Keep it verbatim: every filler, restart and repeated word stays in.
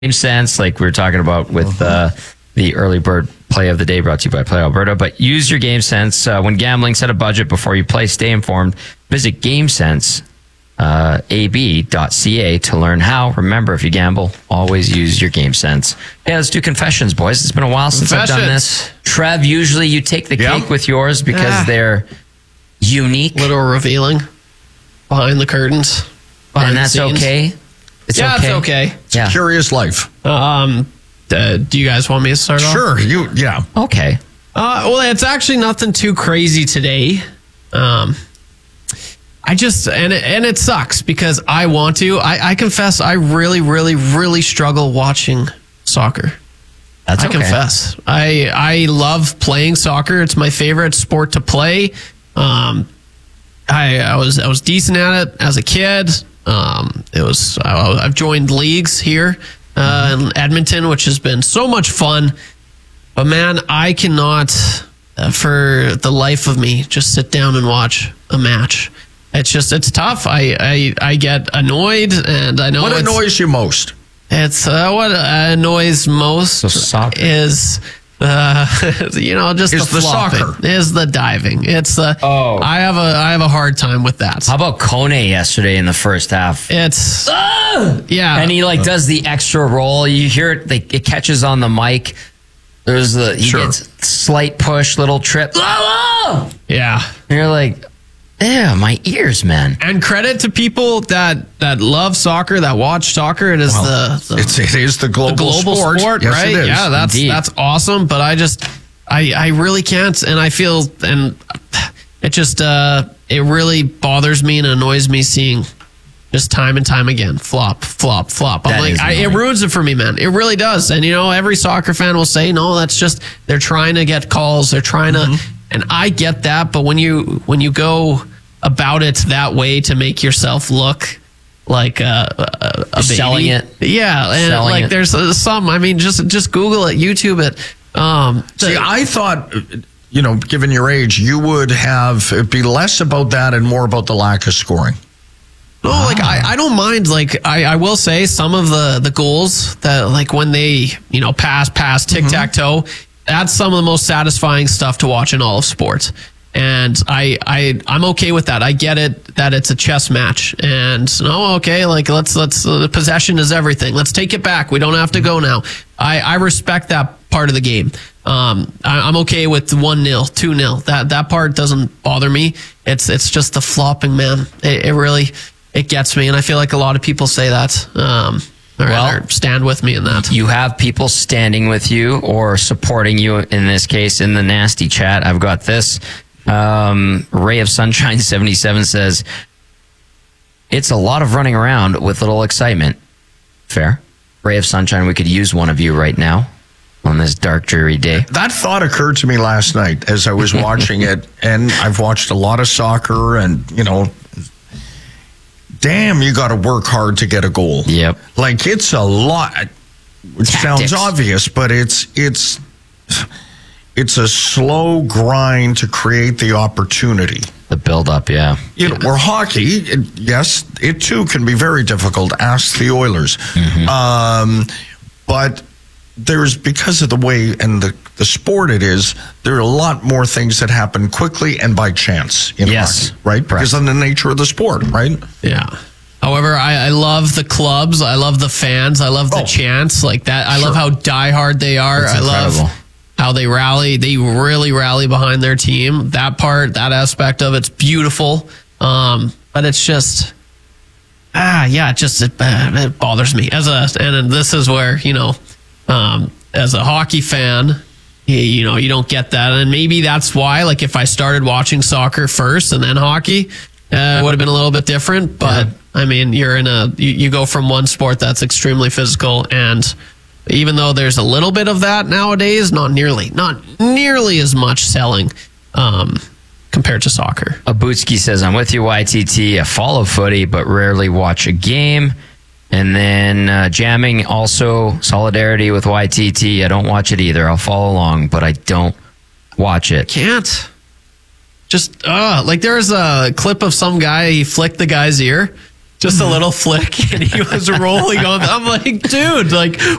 game sense, like we were talking about with uh, the early bird play of the day brought to you by Play Alberta. But use your game sense. Uh, when gambling, set a budget before you play. Stay informed. Visit GameSense. Uh, A B dot C A to learn how. Remember, if you gamble, always use your game sense. Hey, let's do confessions, boys. It's been a while since I've done this. Trev, usually you take the Yep. cake with yours because Ah. they're unique. Little revealing behind the curtains. Behind And the that's scenes. okay? It's yeah, okay? it's okay. Yeah. Curious life. Um, uh, do you guys want me to start off? Sure. You. Yeah. Okay. Uh, well, it's actually nothing too crazy today. Um, I just and it, and it sucks because I want to. I, I confess, I really, really, really struggle watching soccer. That's I okay. confess. I I love playing soccer. It's my favorite sport to play. Um, I I was I was decent at it as a kid. Um, it was I, I've joined leagues here uh, in Edmonton, which has been so much fun. But man, I cannot, uh, for the life of me, just sit down and watch a match. It's just it's tough. I I, I get annoyed, and I know What it's, annoys you most? It's uh, what annoys most So soccer. is uh, you know just Is the, the flopping, soccer. is the diving. It's the Oh. I have a I have a hard time with that. How about Kone yesterday in the first half? It's yeah, And he like does the extra roll. You hear it, like, it catches on the mic. There's the he Sure. gets slight push, little trip. And yeah. you're like, yeah, my ears, man. And credit to people that that love soccer, that watch soccer. It is the, the It's it is the global, the global sport, sport, Yes, right? it is. Yeah, that's Indeed. that's awesome. But I just, I I really can't, and I feel, and it just, uh, it really bothers me and annoys me seeing just time and time again flop, flop, flop. I'm That like, is I, it annoying. ruins it for me, man. It really does. And you know, every soccer fan will say, no, that's just they're trying to get calls, they're trying to, and I get that. But when you when you go about it that way to make yourself look like a, a, a baby. Selling it. Yeah, and Selling like it. there's uh, some. I mean, just just Google it, YouTube it. Um, See, the- I thought, you know, given your age, you would have it'd be less about that and more about the lack of scoring. no, like I, I don't mind. Like I, I will say some of the the goals that like when they you know pass pass tic tac toe. That's some of the most satisfying stuff to watch in all of sports. And I, I, I'm okay with that. I get it that it's a chess match, and no, okay, like let's let's uh, possession is everything. Let's take it back. We don't have to go now. I, I respect that part of the game. Um, I, I'm okay with one nil, two nil. That that part doesn't bother me. It's it's just the flopping, man. It, it really it gets me, and I feel like a lot of people say that. Um, or, Well- or stand with me in that. You have people standing with you or supporting you, in this case, in the nasty chat. I've got this. Um, Ray of Sunshine seventy-seven says, it's a lot of running around with little excitement. Fair. Ray of Sunshine, we could use one of you right now on this dark, dreary day. That thought occurred to me last night as I was watching it, and I've watched a lot of soccer, and you know, damn, you got to work hard to get a goal. Yep. Like it's a lot. It sounds Tactics. obvious, but it's it's it's a slow grind to create the opportunity. The build up, yeah. You know, where hockey, it, yes, it too can be very difficult. Ask the Oilers. Mm-hmm. Um, but there's, because of the way and the, the sport it is, there are a lot more things that happen quickly and by chance in Yes. hockey, right? Because of the nature of the sport, right? Yeah. However, I, I love the clubs. I love the fans. I love the Oh. chants like that. I Sure. love how diehard they are. It's I incredible. love how they rally. They really rally behind their team. That part, that aspect of it's beautiful. Um, but it's just, ah, yeah, it just it, uh, it bothers me as a. And this is where you know, um, as a hockey fan, you, you know, you don't get that, and maybe that's why. Like, if I started watching soccer first and then hockey, uh, it would have been a little bit different. But I mean, you're in a you, you go from one sport that's extremely physical, and even though there's a little bit of that nowadays, not nearly, not nearly as much selling um, compared to soccer. Abutski says, I'm with you, Y T T. I follow footy, but rarely watch a game. And then uh, jamming, also solidarity with Y T T. I don't watch it either. I'll follow along, but I don't watch it. Can't. Just, uh, like there was a clip of some guy, he flicked the guy's ear. just a little flick, and he was rolling on. I'm like, dude, like